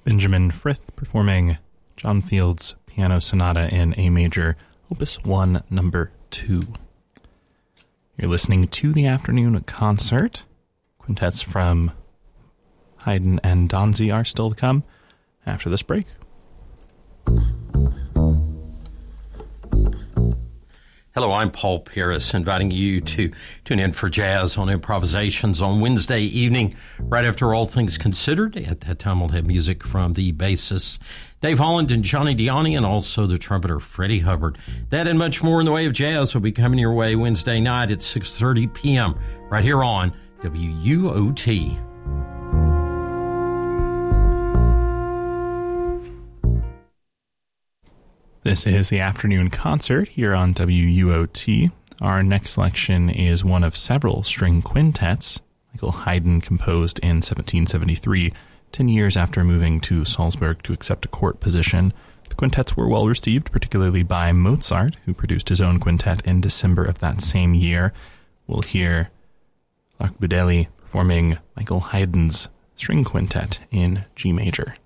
Benjamin Frith performing John Field's Piano Sonata in A major, Opus 1, number 2. You're listening to the afternoon concert. Quintets from Haydn and Donzi are still to come after this break. Hello, I'm Paul Pierce, inviting you to tune in for Jazz on Improvisations on Wednesday evening, right after All Things Considered. At that time, we'll have music from the bassist Dave Holland and Johnny Diani, and also the trumpeter Freddie Hubbard. That and much more in the way of jazz will be coming your way Wednesday night at 6:30 p.m. right here on WUOT. This is the afternoon concert here on WUOT. Our next selection is one of several string quintets Michael Haydn composed in 1773, 10 years after moving to Salzburg to accept a court position. The quintets were well received, particularly by Mozart, who produced his own quintet in December of that same year. We'll hear Lark Budeli performing Michael Haydn's string quintet in G major.